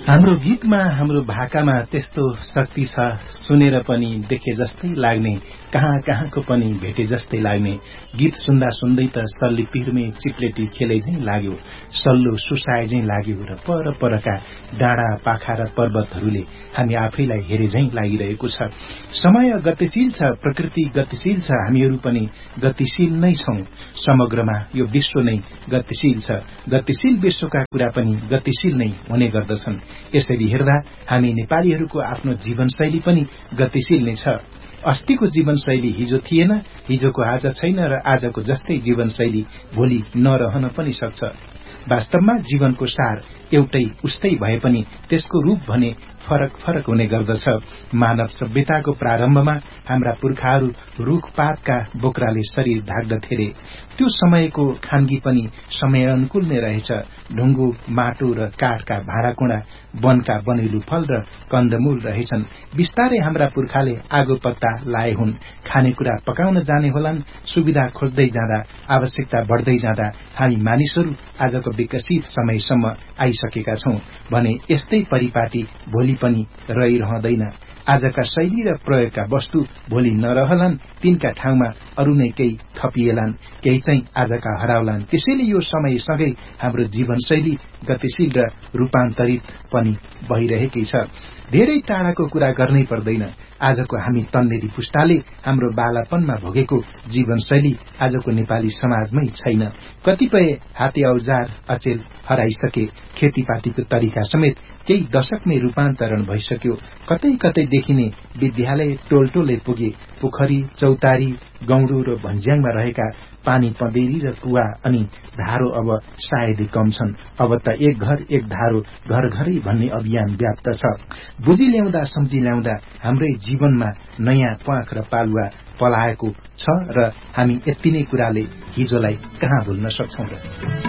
हाम्रो गीतमा हाम्रो भाकामा त्यस्तो शक्ति छ सुनेर पनि देखे जस्तै लाग्ने कहाँ कहाँको पनि भेटे जस्तै लाग्ने गीत सुन्दा सुन्दै त सल्ली पिरमे चिप्लेटी खेले झैं लाग्यो सल्लो सुसाए झैं लाग्यो र पर परका डाँडा पाखा र पर्वतहरूले हामी आफैलाई हेरे झैं लागिरहेको छ समय गतिशील छ प्रकृति गतिशील छ हामीहरू पनि गतिशील नै छौं समग्रमा यो विश्व नै गतिशील छ गतिशील विश्वका कुरा पनि गतिशील नै हुने गर्दछन् यसरी हेर्दा हामी नेपालीहरूको आफ्नो जीवनशैली पनि गतिशील नै छ अस्तिको जीवनशैली हिजो थिएन हिजोको आज छैन र आजको जस्तै जीवनशैली भोलि नरहन पनि सक्छ वास्तवमा जीवनको सार एउटै उस्तै भए पनि त्यसको रूप भने फरक फरक हुने गर्दछ मानव सभ्यताको प्रारम्भमा हाम्रा पुर्खाहरू रूखपातका बोक्राले शरीर ढाक्दथे रे त्यो समयको खानगी पनि समय अनुकूल नै रहेछ ढुङ्गो माटो र काठका भाँडाकुँडा वनका बनैलु फल र कन्दमूल रहेछन् बिस्तारै हाम्रा पुर्खाले आगो पत्ता लाए हुन् खानेकुरा पकाउन जाने होलान् सुविधा खोज्दै जाँदा आवश्यकता बढ्दै जाँदा हामी मानिसहरू आजको विकसित समयसम्म आइसकेका छौं भने यस्तै परिपाटी भोलि पनि रहिरहँदैन आजका शैली र प्रयोगका वस्तु भोलि नरहलान् तिनका ठाउँमा अरू नै केही थपिएलान् केही चाहिँ आजका हराउलान् त्यसैले यो समयसँगै हाम्रो जीवनशैली गतिशील र रूपान्तरित पनि भइरहेकै छ धेरै टाढाको कुरा गर्नै पर्दैन आजको हामी तन्नेरी पुस्ताले हाम्रो बालापनमा भोगेको जीवनशैली आजको नेपाली समाजमै छैन कतिपय हाते औजार अचेल हराइसके खेतीपातीको तरिका समेत केही दशकमै रूपान्तरण भइसक्यो कतै कतै देखिने विद्यालय टोलटोलै पुगे पोखरी चौतारी गौडो र भन्ज्याङमा रहेका पानी पँधेरी र कुवा अनि धारो अब सायदै कम छन् अब त एक घर एक धारो घर घरै भन्ने अभियान व्याप्त छ बुझी ल्याउँदा सम्झी ल्याउँदा हाम्रै जीवनमा नयाँ प्वाख र पालुवा पलाएको छ र हामी यति नै कुराले हिजोलाई कहाँ भुल्न सक्छौं र